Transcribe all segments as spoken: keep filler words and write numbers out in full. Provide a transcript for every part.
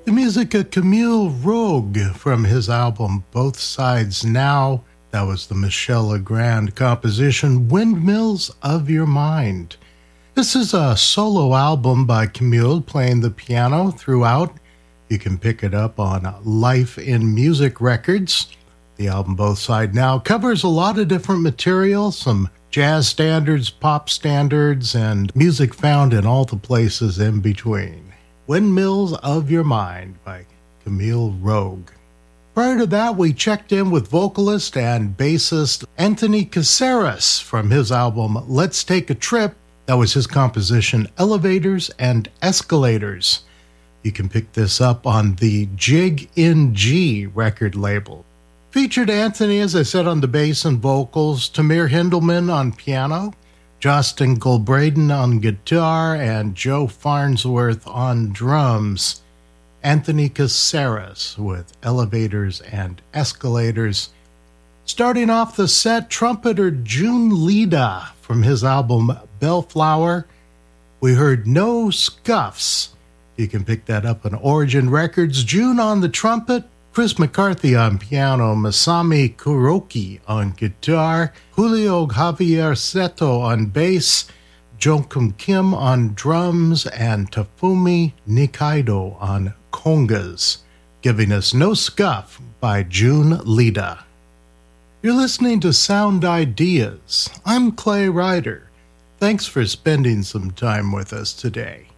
The music of Camille Rogue from his album Both Sides Now. That was the Michel Legrand composition Windmills of Your Mind. This is a solo album by Camille playing the piano throughout. You can pick it up on Life in Music Records. The album Both Sides Now covers a lot of different material, some jazz standards, pop standards, and music found in all the places in between. Windmills of Your Mind by Camille Rogue. Prior to that, we checked in with vocalist and bassist Anthony Caceres from his album Let's Take a Trip. That was his composition Elevators and Escalators. You can pick this up on the Jig in G record label. Featured Anthony, as I said, on the bass and vocals, Tamir Hindelman on piano, Justin Goldbraden on guitar, and Joe Farnsworth on drums. Anthony Caceres with Elevators and Escalators. Starting off the set, trumpeter June Lida from his album Bellflower. We heard No Scuffs. You can pick that up on Origin Records. June on the trumpet, Chris McCarthy on piano, Masami Kuroki on guitar, Julio Javier Seto on bass, Jokum Kim on drums, and Tafumi Nikaido on congas, giving us No Scuff by June Lida. You're listening to Sound Ideas. I'm Clay Ryder. Thanks for spending some time with us today.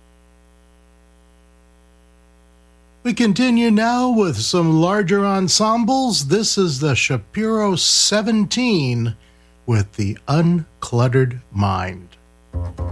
We continue now with some larger ensembles. This is the Shapiro seventeen with the Uncluttered Mind.